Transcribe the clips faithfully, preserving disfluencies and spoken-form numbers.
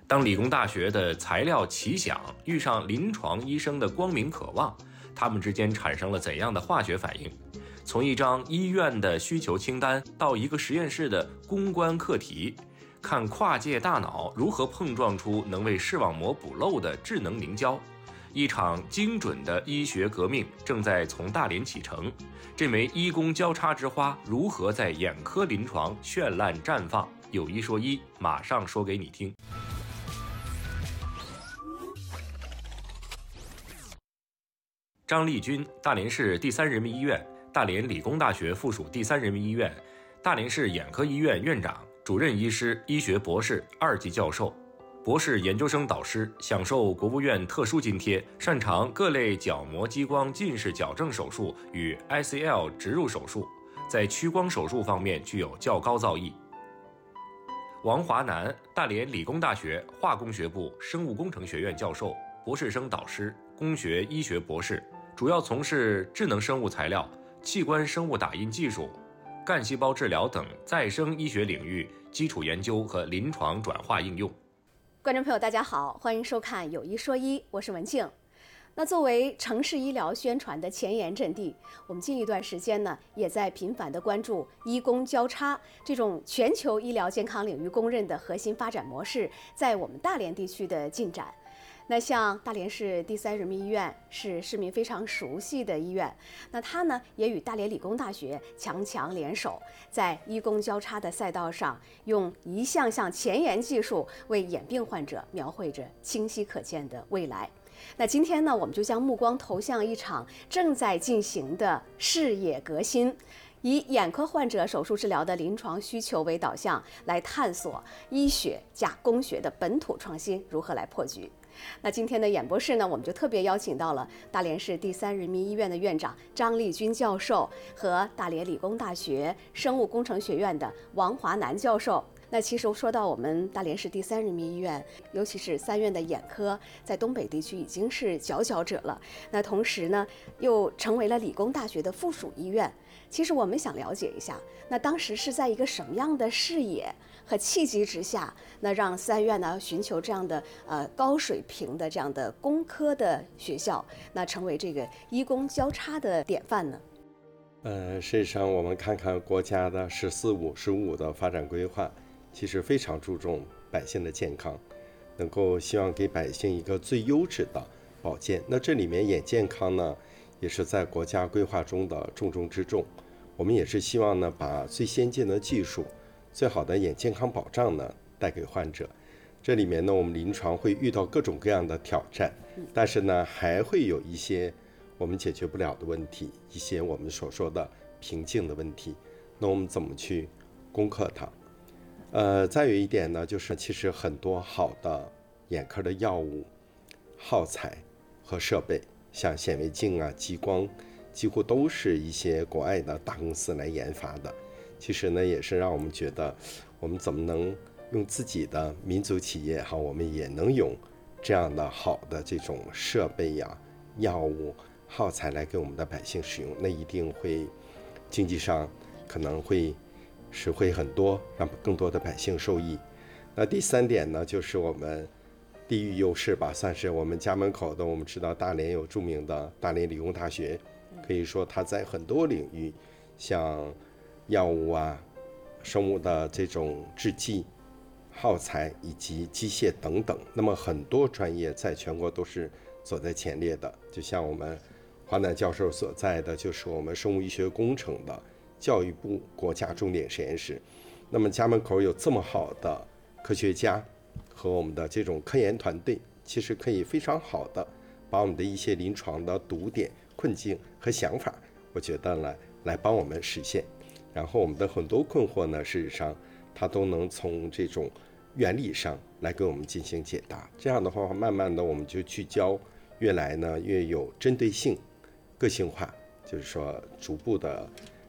当理工大学的材料奇想遇上临床医生的光明渴望，他们之间产生了怎样的化学反应？从一张医院的需求清单到一个实验室的攻关课题，看跨界大脑如何碰撞出能为视网膜补漏的智能凝胶。一场精准的医学革命正在从大连启程，这枚医工交叉之花如何在眼科临床绚烂绽放？有一说一，马上说给你听。张立军，大连市第三人民医院、大连理工大学附属第三人民医院、大连市眼科医院院长、主任医师、医学博士、二级教授。博士研究生导师，享受国务院特殊津贴，擅长各类角膜激光近视矫正手术与 I C L 植入手术，在屈光手术方面具有较高造诣。王华南，大连理工大学化工学部生物工程学院教授、博士生导师，工学医学博士，主要从事智能生物材料、器官生物打印技术、干细胞治疗等再生医学领域基础研究和临床转化应用。 观众朋友，大家好，欢迎收看《有一说一》，我是文静。那作为城市医疗宣传的前沿阵地，我们近一段时间呢，也在频繁地关注医工交叉这种全球医疗健康领域公认的核心发展模式在我们大连地区的进展。那像大连市第三人民医院是市民非常熟悉的医院，那它呢也与大连理工大学强强联手，在医工交叉的赛道上，用一项项前沿技术为眼病患者描绘着清晰可见的未来。那今天呢，我们就将目光投向一场正在进行的视野革新，以眼科患者手术治疗的临床需求为导向，来探索医学加工学的本土创新如何来破局。那今天的演播室呢，我们就特别邀请到了大连市第三人民医院的院长张立军教授和大连理工大学生物工程学院的王华南教授。那其实说到我们大连市第三人民医院，尤其是三院的眼科，在东北地区已经是佼佼者了。那同时呢，又成为了理工大学的附属医院。其实我们想了解一下，那当时是在一个什么样的视野和契机之下，那让三院呢寻求这样的呃高水平的这样的工科的学校，那成为这个医工交叉的典范呢？ 呃，实际上我们看看国家的“十四五”“十五”的发展规划，其实非常注重百姓的健康，能够希望给百姓一个最优质的保健。那这里面眼健康呢，也是在国家规划中的重中之重。我们也是希望呢，把最先进的技术、最好的眼健康保障呢带给患者。这里面呢，我们临床会遇到各种各样的挑战，但是呢，还会有一些我们解决不了的问题，一些我们所说的瓶颈的问题。那我们怎么去攻克它？呃，再有一点呢，就是其实很多好的眼科的药物、耗材和设备，像显微镜啊、激光，几乎都是一些国外的大公司来研发的。其实呢，也是让我们觉得，我们怎么能用自己的民族企业哈，我们也能用这样的好的这种设备呀、药物、耗材来给我们的百姓使用，那一定会经济上可能会实惠很多，让更多的百姓受益。那第三点呢，就是我们地域优势吧，算是我们家门口的。我们知道大连有著名的大连理工大学，可以说它在很多领域，像药物啊、生物的这种制剂、耗材以及机械等等，那么很多专业在全国都是走在前列的。就像我们华南教授所在的，就是我们生物医学工程的教育部国家重点实验室。那么家门口有这么好的科学家和我们的这种科研团队，其实可以非常好的把我们的一些临床的堵点、困境和想法，我觉得呢来帮我们实现。然后我们的很多困惑呢，事实上它都能从这种原理上来给我们进行解答。这样的话，慢慢的我们就聚焦，越来呢越有针对性、个性化，就是说逐步的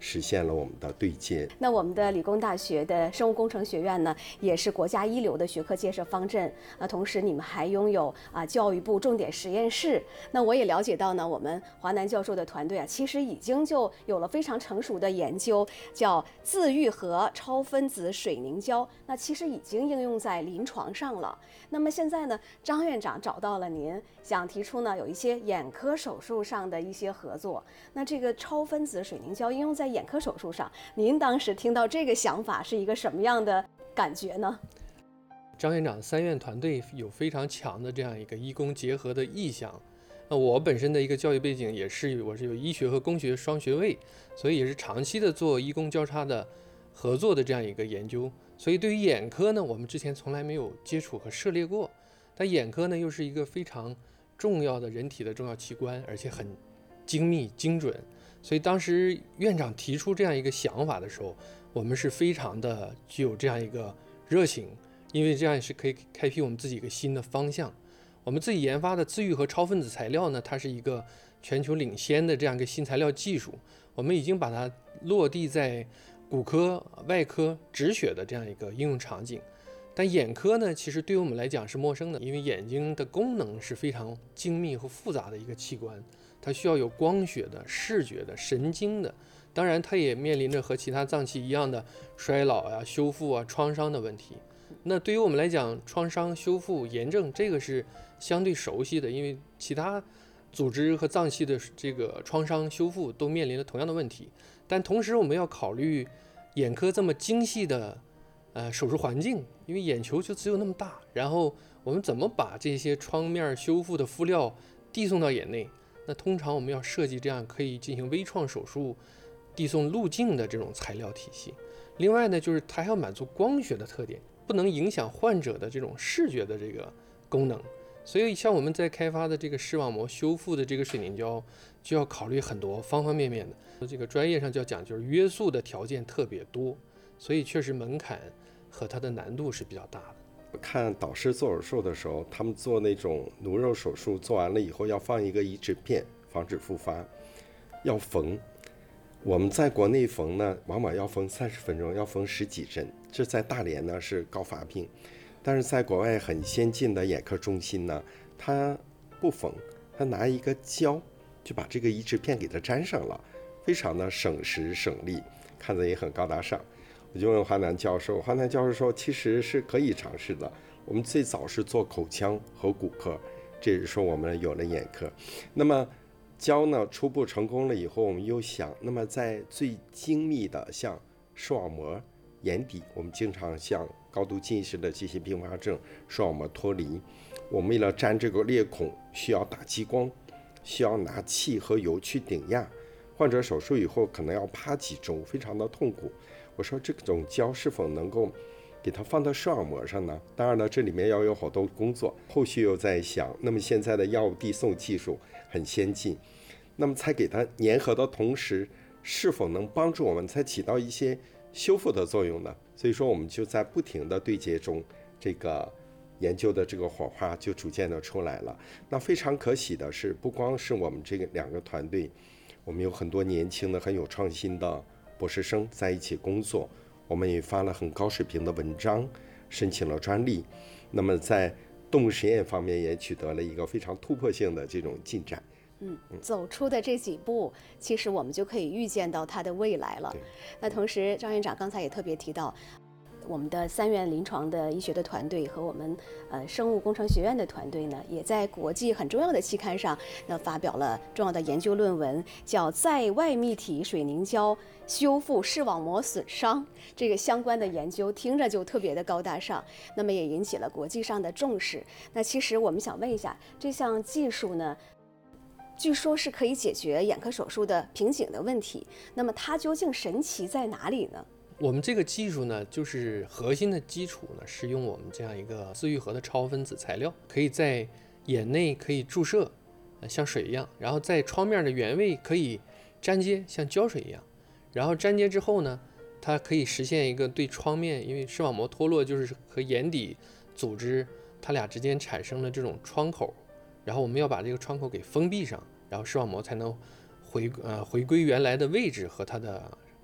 实现了我们的对接。 那我们的理工大学的生物工程学院呢，也是国家一流的学科建设方阵啊。同时，你们还拥有啊教育部重点实验室。那我也了解到呢，我们华南教授的团队啊，其实已经就有了非常成熟的研究，叫自愈合超分子水凝胶。那其实已经应用在临床上了。那么现在呢，张院长找到了您，想提出呢有一些眼科手术上的一些合作。那这个超分子水凝胶应用在眼科手术上，您当时听到这个想法是一个什么样的感觉呢？ 张院长三院团队有非常强的这样一个医工结合的意向。那我本身的一个教育背景也是，我是有医学和工学双学位，所以也是长期的做医工交叉的合作的这样一个研究。所以对于眼科呢，我们之前从来没有接触和涉猎过，但眼科呢又是一个非常重要的人体的重要器官，而且很精密精准。所以当时院长提出这样一个想法的时候，我们是非常的具有这样一个热情，因为这样是可以开辟我们自己一个新的方向。我们自己研发的自愈合超分子材料呢，它是一个全球领先的这样一个新材料技术，我们已经把它落地在骨科、外科、止血的这样一个应用场景。但眼科呢，其实对于我们来讲是陌生的，因为眼睛的功能是非常精密和复杂的一个器官，它需要有光学的、视觉的、神经的，当然它也面临着和其他脏器一样的衰老啊、修复啊、创伤的问题。那对于我们来讲，创伤修复、炎症这个是相对熟悉的，因为其他组织和脏器的这个创伤修复都面临了同样的问题。但同时我们要考虑眼科这么精细的呃手术环境，因为眼球就只有那么大，然后我们怎么把这些创面修复的敷料递送到眼内？那通常我们要设计这样可以进行微创手术递送路径的这种材料体系。另外呢，就是它还要满足光学的特点，不能影响患者的这种视觉的这个功能。所以像我们在开发的这个视网膜修复的这个水凝胶，就要考虑很多方方面面的。这个专业上就要讲，就是约束的条件特别多，所以确实门槛和它的难度是比较大的。 我看导师做手术的时候，他们做那种颅肉手术，做完了以后要放一个移植片，防止复发，要缝。我们在国内缝呢，往往要缝三十分钟，要缝十几针，这在大连呢是高发病。但是在国外很先进的眼科中心呢，他不缝，他拿一个胶就把这个移植片给它粘上了，非常的省时省力，看着也很高大上。我就问华南教授，华南教授说其实是可以尝试的。我们最早是做口腔和骨科，这也是说我们有了眼科。那么胶呢初步成功了以后，我们又想，那么在最精密的像视网膜、眼底，我们经常像高度近视的这些并发症，视网膜脱离，我们为了粘这个裂孔需要打激光，需要拿气和油去顶压，患者手术以后可能要趴几周，非常的痛苦。我说这种胶是否能够给它放到视网膜上呢？当然了，这里面要有好多工作，后续又在想，那么现在的药物递送技术很先进，那么在给它粘合的同时，是否能帮助我们才起到一些修复的作用呢？所以说我们就在不停的对接中，这个研究的这个火花就逐渐的出来了。那非常可喜的是，不光是我们这个两个团队，我们有很多年轻的很有创新的博士生在一起工作，我们也发了很高水平的文章，申请了专利。那么在动物实验方面也取得了一个非常突破性的这种进展。 嗯，走出的这几步，其实我们就可以预见到它的未来了。那同时，张院长刚才也特别提到，我们的三院临床的医学的团队和我们呃生物工程学院的团队呢，也在国际很重要的期刊上那发表了重要的研究论文，叫在外泌体水凝胶修复视网膜损伤。这个相关的研究听着就特别的高大上，那么也引起了国际上的重视。那其实我们想问一下，这项技术呢，据说是可以解决眼科手术的瓶颈的问题，那么它究竟神奇在哪里呢？ 我们这个技术呢，就是核心的基础呢，是用我们这样一个自愈合的超分子材料，可以在眼内可以注射，呃，像水一样，然后在创面的原位可以粘接，像胶水一样，然后粘接之后呢，它可以实现一个对创面，因为视网膜脱落就是和眼底组织它俩之间产生了这种窗口，然后我们要把这个窗口给封闭上，然后视网膜才能回呃回归原来的位置和它的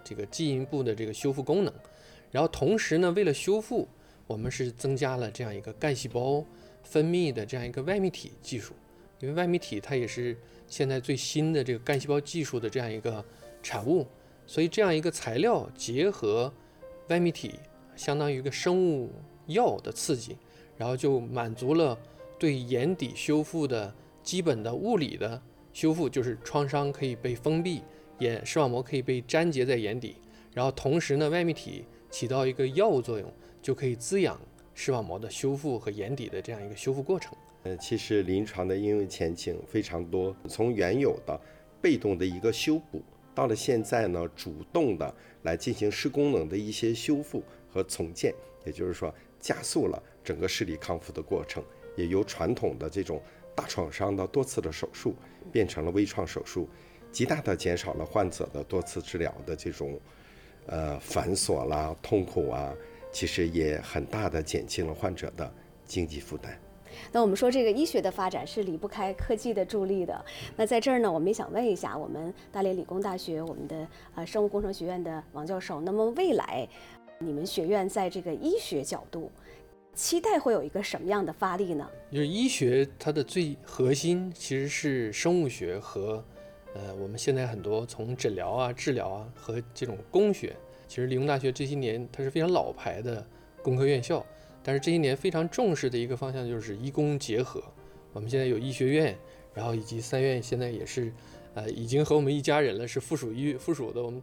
这个基因部的这个修复功能。然后同时呢，为了修复，我们是增加了这样一个干细胞分泌的这样一个外泌体技术，因为外泌体它也是现在最新的这个干细胞技术的这样一个产物，所以这样一个材料结合外泌体，相当于一个生物药的刺激，然后就满足了对眼底修复的基本的物理的修复，就是创伤可以被封闭，眼视网膜可以被粘结在眼底，然后同时呢，外泌体起到一个药物作用，就可以滋养视网膜的修复和眼底的这样一个修复过程。 呃，其实临床的应用前景非常多，从原有的被动的一个修补，到了现在呢，主动的来进行视功能的一些修复和重建，也就是说加速了整个视力康复的过程，也由传统的这种大创伤的多次的手术变成了微创手术，极大的减少了患者的多次治疗的这种呃繁琐啦、痛苦啊，其实也很大的减轻了患者的经济负担。 那我们说这个医学的发展是离不开科技的助力的。那在这儿呢，我们也想问一下我们大连理工大学我们的呃生物工程学院的王教授，那么未来你们学院在这个医学角度期待会有一个什么样的发力呢？ 就是医学它的最核心其实是生物学和呃我们现在很多从诊疗啊、治疗啊和这种工学。其实理工大学这些年它是非常老牌的工科院校，但是这些年非常重视的一个方向就是医工结合。我们现在有医学院，然后以及三院现在也是呃已经和我们一家人了，是附属医附属的我们